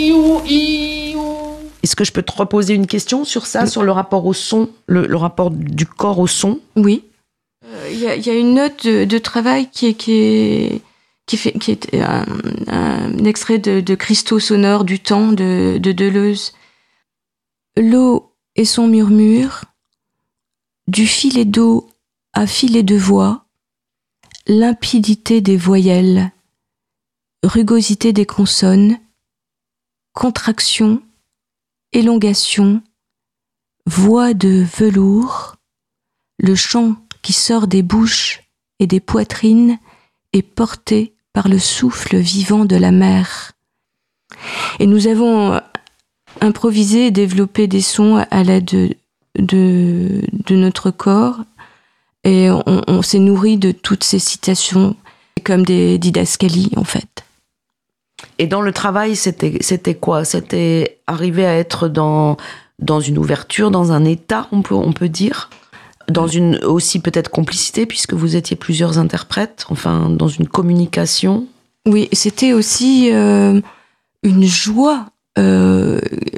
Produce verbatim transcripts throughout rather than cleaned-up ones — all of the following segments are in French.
Est-ce que je peux te reposer une question sur ça, sur le rapport au son, le, le rapport du corps au son? Oui. Il euh, y, y a une note de, de travail qui est, qui est, qui fait, qui est un, un extrait de, de Cristaux sonores du temps de, de Deleuze. L'eau et son murmure, du filet d'eau à filet de voix, limpidité des voyelles, rugosité des consonnes, contraction, élongation, voix de velours, le chant qui sort des bouches et des poitrines est porté par le souffle vivant de la mer. Et nous avons improvisé et développé des sons à l'aide de, de, de notre corps, et on, on s'est nourri de toutes ces citations comme des didascalies en fait. Et dans le travail, c'était, c'était quoi? C'était arriver à être dans, dans une ouverture, dans un état, on peut, on peut dire, dans une aussi peut-être complicité, puisque vous étiez plusieurs interprètes, enfin, dans une communication. Oui, c'était aussi euh, une joie euh,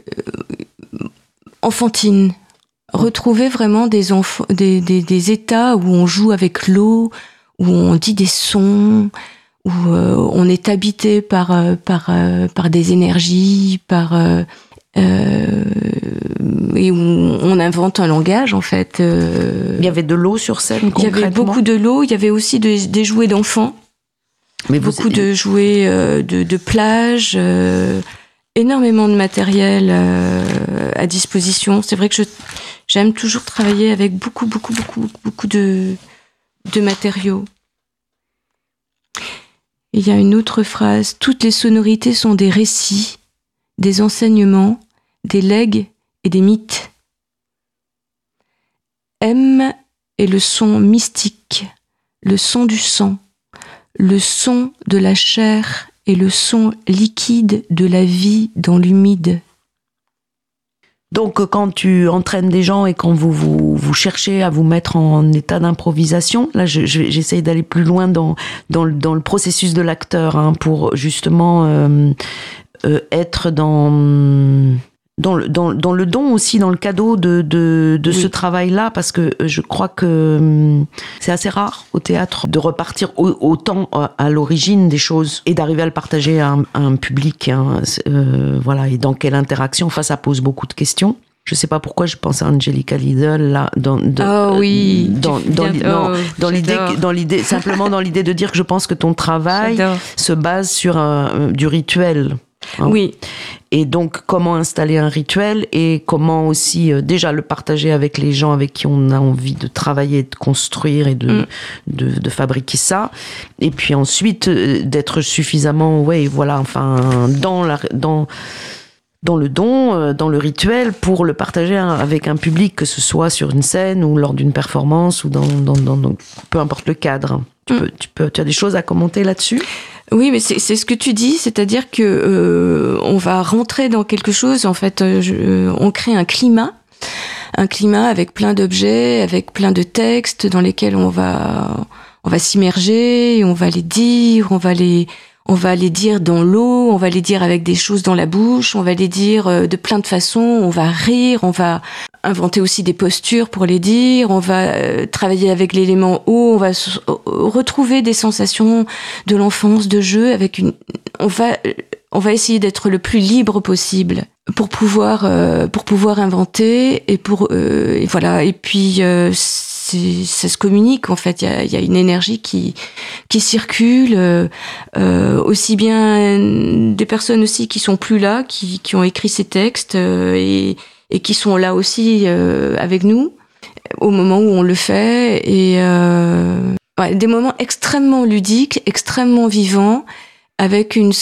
enfantine. Retrouver vraiment des, enf- des, des, des états où on joue avec l'eau, où on dit des sons, où euh, on est habité par euh, par euh, par des énergies, par euh, euh, et où on invente un langage en fait. Euh, il y avait de l'eau sur scène concrètement. Il y avait beaucoup de l'eau. Il y avait aussi de, des jouets d'enfants. Mais beaucoup vous... de jouets euh, de, de plage. Euh, énormément de matériel euh, à disposition. C'est vrai que je j'aime toujours travailler avec beaucoup beaucoup beaucoup beaucoup de de matériaux. Il y a une autre phrase, toutes les sonorités sont des récits, des enseignements, des legs et des mythes. M est le son mystique, le son du sang, le son de la chair et le son liquide de la vie dans l'humide. Donc, quand tu entraînes des gens et quand vous, vous, vous cherchez à vous mettre en état d'improvisation, là, je, je, j'essaye d'aller plus loin dans, dans, le, dans le processus de l'acteur, hein, pour justement euh, euh, être dans, dans, le, dans, dans le don aussi, dans le cadeau de, de, de oui. ce travail-là, parce que je crois que c'est assez rare au théâtre de repartir au, autant à l'origine des choses et d'arriver à le partager à un, à un public, hein, euh, voilà, et dans quelle interaction. Enfin, ça pose beaucoup de questions. Je sais pas pourquoi je pense à Angelica Lidl là, dans, dans oh oui, dans, dans, viens, non, oh, dans l'idée, dans l'idée, simplement dans l'idée de dire que je pense que ton travail j'adore. Se base sur un, du rituel. Hein. Oui. Et donc, comment installer un rituel et comment aussi, euh, déjà, le partager avec les gens avec qui on a envie de travailler, de construire et de, mm. de, de fabriquer ça. Et puis ensuite, euh, d'être suffisamment, ouais, voilà, enfin, dans la, dans, dans le don, euh, dans le rituel pour le partager avec un public, que ce soit sur une scène ou lors d'une performance ou dans, dans, dans, dans peu importe le cadre. Tu, mm. peux, tu, peux, tu as des choses à commenter là-dessus ? Oui, mais c'est, c'est ce que tu dis, c'est-à-dire que euh, on va rentrer dans quelque chose. En fait, euh, je, on crée un climat, un climat avec plein d'objets, avec plein de textes dans lesquels on va, on va s'immerger, on va les dire, on va les, on va les dire dans l'eau, on va les dire avec des choses dans la bouche, on va les dire de plein de façons, on va rire, on va inventer aussi des postures pour les dire, on va euh, travailler avec l'élément eau, on va s- retrouver des sensations de l'enfance, de jeu, avec une, on va, on va essayer d'être le plus libre possible pour pouvoir, euh, pour pouvoir inventer et pour, euh, et voilà, et puis euh, c'est, ça se communique en fait. Il y a, il y a une énergie qui, qui circule, euh, euh, aussi bien des personnes aussi qui sont plus là, qui, qui ont écrit ces textes euh, et et qui sont là aussi euh, avec nous au moment où on le fait, et euh, ouais, des moments extrêmement ludiques, extrêmement vivants, avec une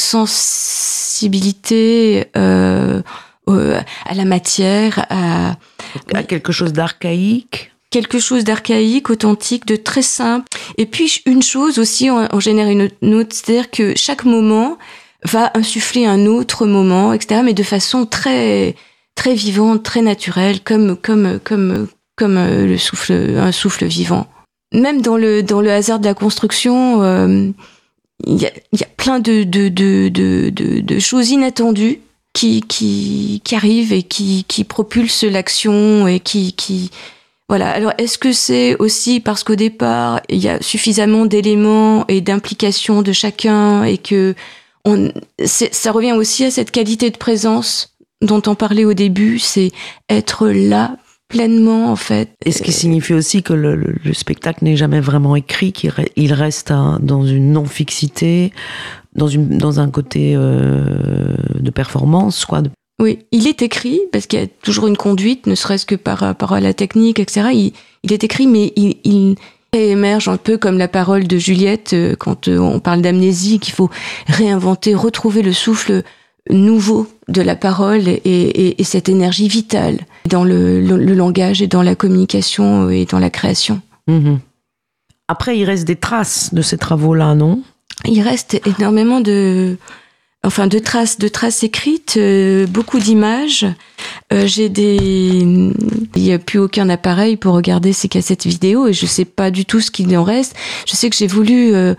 sensibilité euh, euh, à la matière, à, à quelque chose d'archaïque. Quelque chose d'archaïque, authentique, de très simple. Et puis une chose aussi, on, on génère une autre, c'est-à-dire que chaque moment va insuffler un autre moment, et cetera, mais de façon très très vivante, très naturelle, comme comme comme comme le souffle, un souffle vivant. Même dans le dans le hasard de la construction, euh, il y a il y a plein de de de de de, de choses inattendues qui qui qui arrive et qui qui propulse l'action et qui qui voilà. Alors est-ce que c'est aussi parce qu'au départ il y a suffisamment d'éléments et d'implications de chacun et que on c'est, ça revient aussi à cette qualité de présence dont on parlait au début, c'est être là pleinement en fait. Et ce qui signifie aussi que le, le, le spectacle n'est jamais vraiment écrit, qu'il re, il reste à, dans une non-fixité, dans, une, dans un côté euh, de performance, quoi. Oui, il est écrit, parce qu'il y a toujours une conduite, ne serait-ce que par rapport à la technique, et cetera. Il, il est écrit, mais il, il émerge un peu comme la parole de Juliette, quand on parle d'amnésie, qu'il faut réinventer, retrouver le souffle nouveau de la parole et, et, et cette énergie vitale dans le, le, le langage et dans la communication et dans la création. Mmh. Après, il reste des traces de ces travaux-là, non ? Il reste énormément de, enfin, de traces, de traces écrites, euh, beaucoup d'images. Euh, j'ai des, il n'y a plus aucun appareil pour regarder ces cassettes vidéo et je sais pas du tout ce qu'il en reste. Je sais que j'ai voulu euh,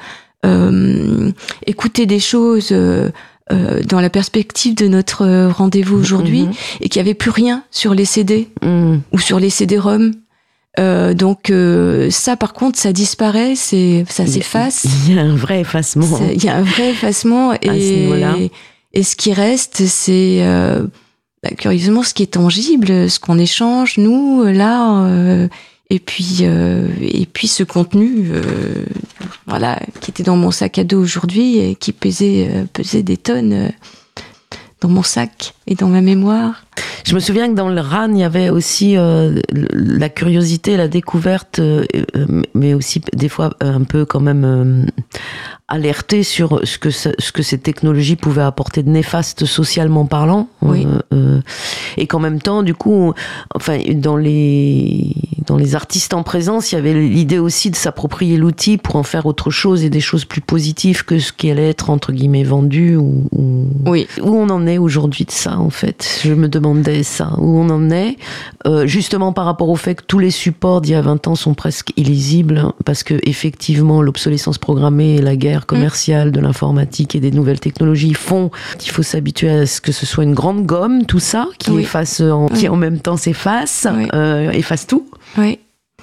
euh, écouter des choses. Euh, Euh, dans la perspective de notre euh, rendez-vous aujourd'hui, mmh. et qu'il n'y avait plus rien sur les C D mmh. ou sur les C D-ROM. Euh, donc euh, ça, par contre, ça disparaît, c'est, ça s'efface. Il y a un vrai effacement. Il y a un vrai effacement. Et, ce et ce qui reste, c'est euh, bah, curieusement ce qui est tangible, ce qu'on échange, nous, là... Euh, Et puis, euh, et puis ce contenu, euh, voilà, qui était dans mon sac à dos aujourd'hui et qui pesait, euh, pesait des tonnes euh, dans mon sac et dans ma mémoire. Je me souviens que dans le R A N, il y avait aussi euh, la curiosité, la découverte, euh, mais aussi des fois un peu quand même euh, alerter sur ce que, ce que ces technologies pouvaient apporter de néfaste socialement parlant. Oui. Euh, euh, et qu'en même temps, du coup, enfin, dans les, dans les artistes en présence, il y avait l'idée aussi de s'approprier l'outil pour en faire autre chose et des choses plus positives que ce qui allait être, entre guillemets, vendu. Ou, ou... Oui. Où on en est aujourd'hui de ça, en fait? Je me demandais ça. Où on en est, euh, justement par rapport au fait que tous les supports d'il y a vingt ans sont presque illisibles, hein, parce que effectivement, l'obsolescence programmée et la guerre commerciale mmh. de l'informatique et des nouvelles technologies font qu'il faut s'habituer à ce que ce soit une grande gomme, tout ça, qui oui. efface, en, oui. qui en même temps s'efface, oui. euh, efface tout. Oui.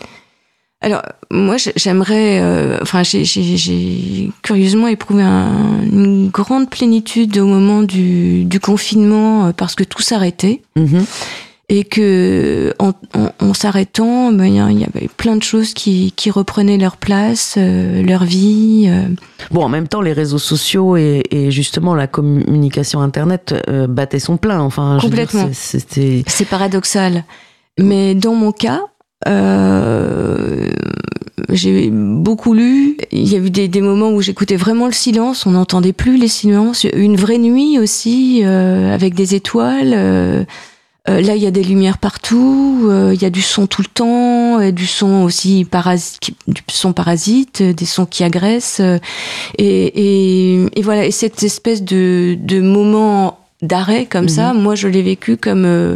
Alors, moi, j'aimerais... Euh, enfin, j'ai, j'ai, j'ai curieusement éprouvé un, une grande plénitude au moment du, du confinement, parce que tout s'arrêtait. Mmh. Et que, en, en, en s'arrêtant, ben, il y avait plein de choses qui, qui reprenaient leur place, euh, leur vie. Euh. Bon, en même temps, les réseaux sociaux et, et justement la communication Internet euh, battaient son plein. Enfin, complètement. Je veux dire, c'est, c'était... c'est paradoxal. Mais dans mon cas... Euh, j'ai beaucoup lu. Il y a eu des, des moments où j'écoutais vraiment le silence. On n'entendait plus les silences. Une vraie nuit aussi, euh, avec des étoiles. Euh, euh, là, il y a des lumières partout. Euh, il y a du son tout le temps, et du son aussi parasite, du son parasite, des sons qui agressent. Et, et, et voilà. Et cette espèce de, de moment d'arrêt comme mmh. ça, moi, je l'ai vécu comme euh,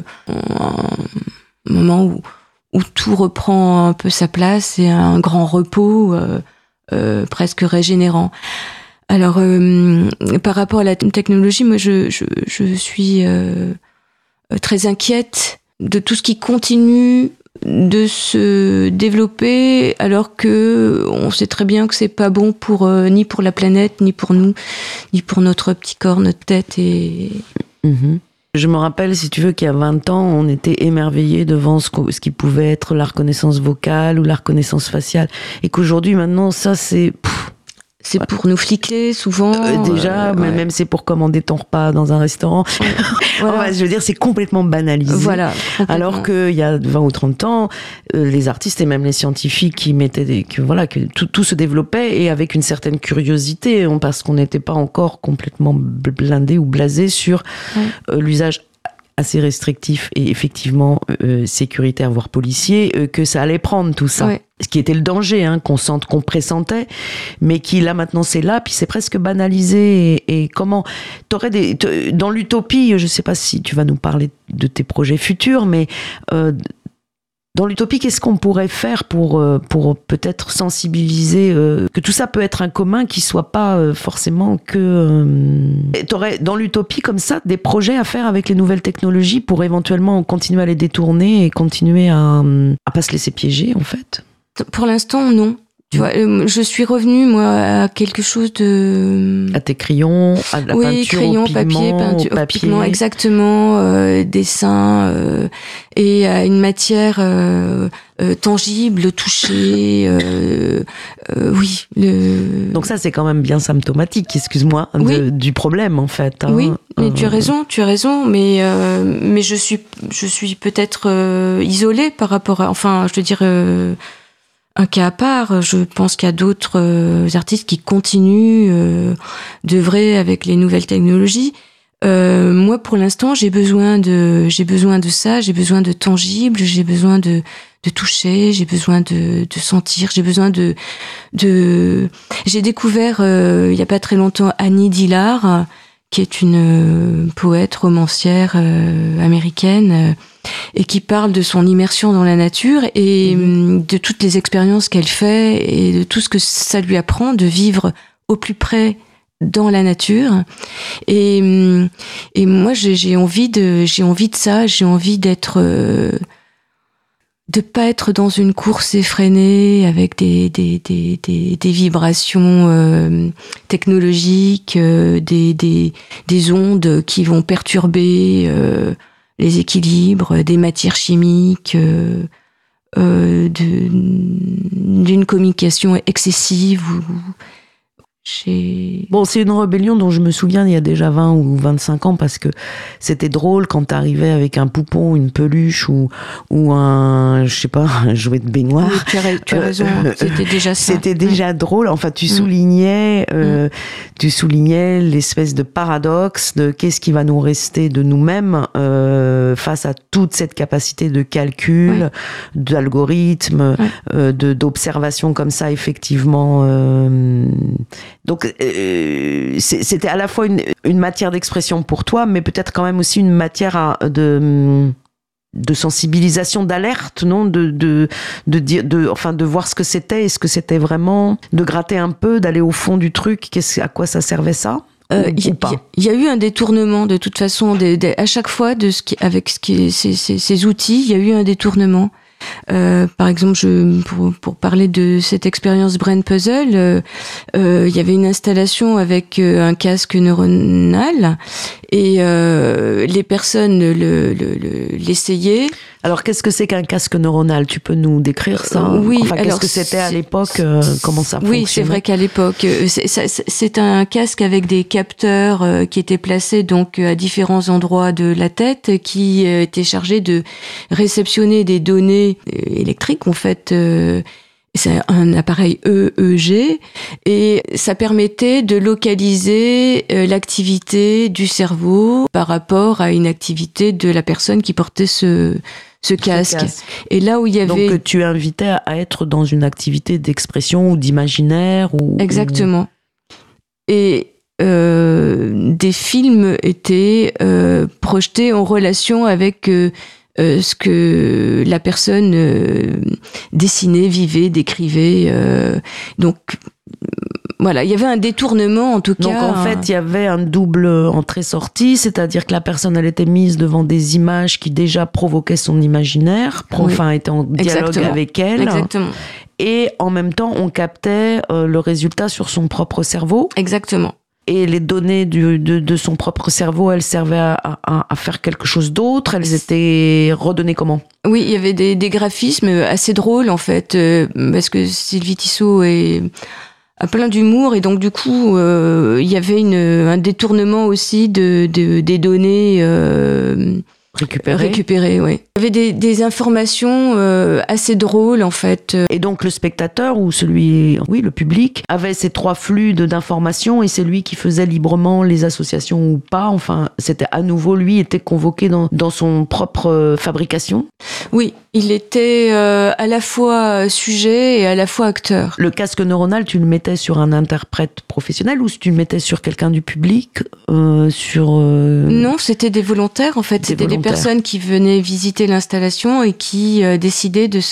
un moment où où tout reprend un peu sa place et un grand repos euh, euh, presque régénérant. Alors, euh, par rapport à la technologie, moi, je, je, je suis euh, très inquiète de tout ce qui continue de se développer, alors que on sait très bien que c'est pas bon pour euh, ni pour la planète, ni pour nous, ni pour notre petit corps, notre tête et... Mmh. Je me rappelle, si tu veux, qu'il y a vingt ans, on était émerveillés devant ce, ce qui pouvait être la reconnaissance vocale ou la reconnaissance faciale. Et qu'aujourd'hui, maintenant, ça, c'est... Pff, c'est ouais. pour nous fliquer, souvent. Euh, déjà, euh, mais ouais. même c'est pour commander ton repas dans un restaurant. Ouais. Voilà. Enfin, je veux dire, c'est complètement banalisé. Voilà. Alors qu'il y a vingt ou trente ans, euh, les artistes et même les scientifiques qui mettaient des... Que, voilà, que tout, tout se développait et avec une certaine curiosité, parce qu'on n'était pas encore complètement blindé ou blasé sur ouais. euh, l'usage assez restrictif et effectivement euh, sécuritaire, voire policier, euh, que ça allait prendre tout ça. Ouais. Ce qui était le danger, hein, qu'on sente, qu'on pressentait, mais qui là maintenant c'est là, puis c'est presque banalisé. Et, et comment t'aurais des dans l'utopie, je sais pas si tu vas nous parler de tes projets futurs, mais euh, Dans l'utopie, qu'est-ce qu'on pourrait faire pour, pour peut-être sensibiliser euh, que tout ça peut être un commun qui soit pas euh, forcément que... Euh... T'aurais dans l'utopie comme ça des projets à faire avec les nouvelles technologies pour éventuellement continuer à les détourner et continuer à, à pas se laisser piéger en fait? Pour l'instant, non. Tu vois, je suis revenue, moi, à quelque chose de... À tes crayons, à la oui, peinture crayon, au pigment, papier, peinture, au papier. pigment, exactement, euh, dessin, euh, et à une matière euh, euh, tangible, touchée, euh, euh, oui. Le... Donc ça, c'est quand même bien symptomatique, excuse-moi, de, oui. du problème, en fait. Hein. Oui, mais euh... tu as raison, tu as raison, mais, euh, mais je suis, je suis peut-être euh, isolée par rapport à... Enfin, je veux dire... Euh, un cas à part. Je pense qu'il y a d'autres euh, artistes qui continuent euh, d'œuvrer avec les nouvelles technologies. Euh, moi, pour l'instant, j'ai besoin de, j'ai besoin de ça, j'ai besoin de tangible, j'ai besoin de, de toucher, j'ai besoin de, de sentir, j'ai besoin de, de. J'ai découvert euh, il y a pas très longtemps Annie Dillard, qui est une euh, poète romancière euh, américaine. Euh, et qui parle de son immersion dans la nature et mmh. de toutes les expériences qu'elle fait et de tout ce que ça lui apprend de vivre au plus près dans la nature. Et, et moi, j'ai, j'ai envie de, j'ai envie de ça, j'ai envie d'être, euh, de pas être dans une course effrénée avec des, des, des, des, des vibrations euh, technologiques, euh, des, des, des ondes qui vont perturber euh, les équilibres, des matières chimiques, euh, euh, de, d'une communication excessive. Ou, j'ai... Bon, c'est une rébellion dont je me souviens il y a déjà vingt ou vingt-cinq ans parce que c'était drôle quand t'arrivais avec un poupon, une peluche ou, ou un, je sais pas, un jouet de baignoire. Oui, tu as, tu as raison, euh, c'était déjà ça. C'était déjà mmh. drôle. Enfin, tu soulignais, euh, mmh. tu soulignais l'espèce de paradoxe de qu'est-ce qui va nous rester de nous-mêmes euh, face à toute cette capacité de calcul, oui. d'algorithme, oui. euh, de, d'observation comme ça, effectivement. Euh, Donc, euh, c'était à la fois une, une matière d'expression pour toi, mais peut-être quand même aussi une matière à, de, de sensibilisation, d'alerte, non, de, de, de dire, de, enfin, de voir ce que c'était et ce que c'était vraiment, de gratter un peu, d'aller au fond du truc. Qu'est-ce, à quoi ça servait ça? Il euh, y, y, y a eu un détournement de toute façon, de, de, à chaque fois de ce qui, avec ce qui, ces, ces, ces outils, il y a eu un détournement. Euh, par exemple, je, pour, pour parler de cette expérience Brain Puzzle, euh, euh, il y avait une installation avec euh, un casque neuronal et euh, les personnes le, le, le, l'essayaient. Alors, qu'est-ce que c'est qu'un casque neuronal? Tu peux nous décrire ça? euh, Oui. Enfin, qu'est-ce alors, que c'était à l'époque? euh, Comment ça fonctionnait? Oui, c'est vrai qu'à l'époque, c'est, c'est, c'est un casque avec des capteurs euh, qui étaient placés donc à différents endroits de la tête, qui euh, étaient chargés de réceptionner des données électriques, en fait. Euh, c'est un appareil E E G et ça permettait de localiser euh, l'activité du cerveau par rapport à une activité de la personne qui portait ce, ce, casque. ce casque. Et là où il y avait... Donc tu invitais à être dans une activité d'expression ou d'imaginaire ou... Exactement. Et euh, des films étaient euh, projetés en relation avec... Euh, Euh, ce que la personne euh, dessinait, vivait, décrivait. Euh, donc voilà, il y avait un détournement en tout cas. Donc en fait, il y avait un double entrée-sortie, c'est-à-dire que la personne, elle était mise devant des images qui déjà provoquaient son imaginaire, oui. enfin étaient en dialogue Exactement. avec elle. Exactement. Et en même temps, on captait euh, le résultat sur son propre cerveau. Exactement. Et les données du, de, de son propre cerveau, elles servaient à, à, à faire quelque chose d'autre. Elles étaient redonnées comment? Oui, il y avait des, des graphismes assez drôles, en fait, euh, parce que Sylvie Tissot est a plein d'humour, et donc du coup, euh, il y avait une, un détournement aussi de, de, des données euh, récupérées. Récupérées, oui. Il y avait des, des informations euh, assez drôles, en fait. Et donc le spectateur ou celui, oui, le public, avait ces trois flux de, d'informations et c'est lui qui faisait librement les associations ou pas. Enfin, c'était à nouveau, lui était convoqué dans, dans son propre euh, fabrication. Oui, il était euh, à la fois sujet et à la fois acteur. Le casque neuronal, tu le mettais sur un interprète professionnel ou tu le mettais sur quelqu'un du public euh, sur euh... Non, c'était des volontaires, en fait. Des c'était volontaires. Des personnes qui venaient visiter l'installation et qui euh, décidait de